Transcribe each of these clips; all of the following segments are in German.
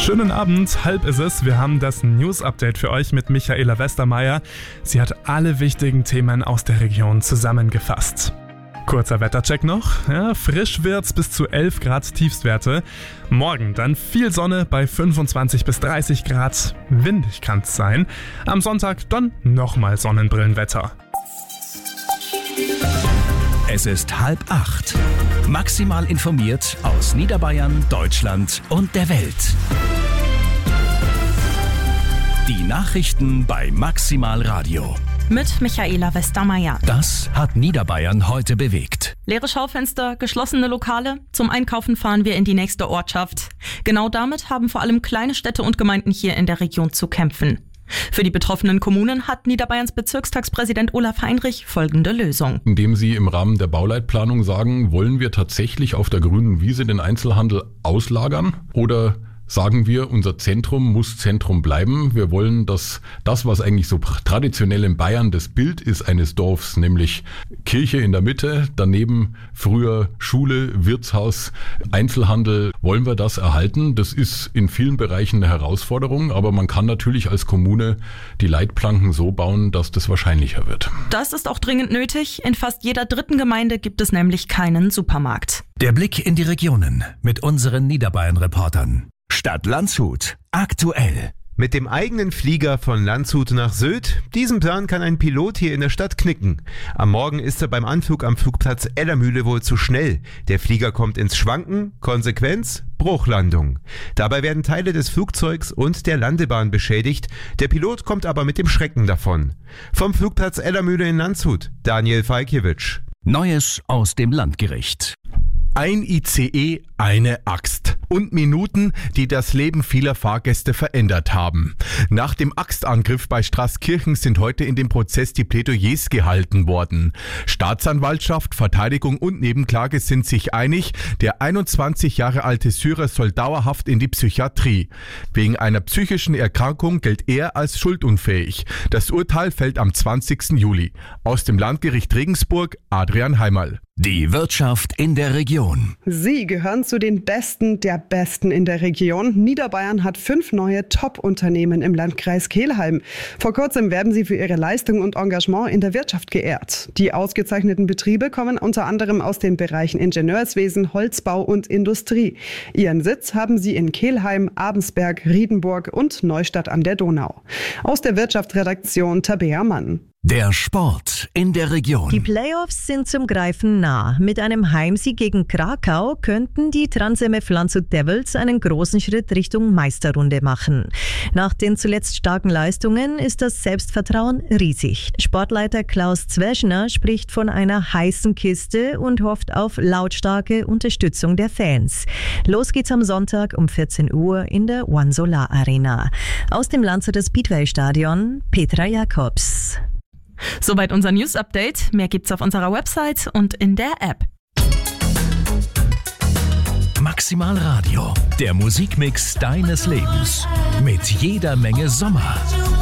Schönen Abend, halb ist es. Wir haben das News-Update für euch mit Michaela Westermeier. Sie hat alle wichtigen Themen aus der Region zusammengefasst. Kurzer Wettercheck noch. Ja, frisch wird's bis zu 11 Grad Tiefstwerte. Morgen dann viel Sonne bei 25 bis 30 Grad. Windig kann's sein. Am Sonntag dann nochmal Sonnenbrillenwetter. Es ist 7:30. Maximal informiert aus Niederbayern, Deutschland und der Welt. Die Nachrichten bei Maximal Radio. Mit Michaela Westermeier. Das hat Niederbayern heute bewegt. Leere Schaufenster, geschlossene Lokale. Zum Einkaufen fahren wir in die nächste Ortschaft. Genau damit haben vor allem kleine Städte und Gemeinden hier in der Region zu kämpfen. Für die betroffenen Kommunen hat Niederbayerns Bezirkstagspräsident Olaf Heinrich folgende Lösung. Indem sie im Rahmen der Bauleitplanung sagen, wollen wir tatsächlich auf der grünen Wiese den Einzelhandel auslagern oder sagen wir, unser Zentrum muss Zentrum bleiben. Wir wollen, dass das, was eigentlich so traditionell in Bayern das Bild ist eines Dorfs, nämlich Kirche in der Mitte, daneben früher Schule, Wirtshaus, Einzelhandel, wollen wir das erhalten. Das ist in vielen Bereichen eine Herausforderung, aber man kann natürlich als Kommune die Leitplanken so bauen, dass das wahrscheinlicher wird. Das ist auch dringend nötig. In fast jeder dritten Gemeinde gibt es nämlich keinen Supermarkt. Der Blick in die Regionen mit unseren Niederbayern-Reportern. Stadt Landshut. Aktuell. Mit dem eigenen Flieger von Landshut nach Sylt, diesen Plan kann ein Pilot hier in der Stadt knicken. Am Morgen ist er beim Anflug am Flugplatz Ellermühle wohl zu schnell. Der Flieger kommt ins Schwanken, Konsequenz: Bruchlandung. Dabei werden Teile des Flugzeugs und der Landebahn beschädigt. Der Pilot kommt aber mit dem Schrecken davon. Vom Flugplatz Ellermühle in Landshut, Daniel Falkiewicz. Neues aus dem Landgericht. Ein ICE, eine Axt. Und Minuten, die das Leben vieler Fahrgäste verändert haben. Nach dem Axtangriff bei Straßkirchen sind heute in dem Prozess die Plädoyers gehalten worden. Staatsanwaltschaft, Verteidigung und Nebenklage sind sich einig, der 21 Jahre alte Syrer soll dauerhaft in die Psychiatrie. Wegen einer psychischen Erkrankung gilt er als schuldunfähig. Das Urteil fällt am 20. Juli. Aus dem Landgericht Regensburg, Adrian Heimerl. Die Wirtschaft in der Region. Sie gehören zu den Besten der Besten in der Region. Niederbayern hat 5 neue Top-Unternehmen im Landkreis Kelheim. Vor kurzem werden sie für ihre Leistung und Engagement in der Wirtschaft geehrt. Die ausgezeichneten Betriebe kommen unter anderem aus den Bereichen Ingenieurswesen, Holzbau und Industrie. Ihren Sitz haben sie in Kelheim, Abensberg, Riedenburg und Neustadt an der Donau. Aus der Wirtschaftsredaktion Tabea Mann. Der Sport in der Region. Die Playoffs sind zum Greifen nah. Mit einem Heimsieg gegen Krakau könnten die Transemf Landshut Devils einen großen Schritt Richtung Meisterrunde machen. Nach den zuletzt starken Leistungen ist das Selbstvertrauen riesig. Sportleiter Klaus Zweschner spricht von einer heißen Kiste und hofft auf lautstarke Unterstützung der Fans. Los geht's am Sonntag um 14 Uhr in der One Solar Arena. Aus dem Landshuter Speedway Stadion, Petra Jakobs. Soweit unser News-Update. Mehr gibt's auf unserer Website und in der App. Maximal Radio, der Musikmix deines Lebens. Mit jeder Menge Sommer.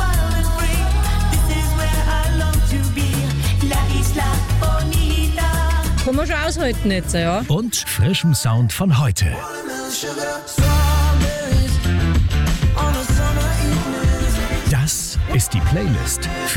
Kann man schon aushalten jetzt, ja. Und frischem Sound von heute. Das ist die Playlist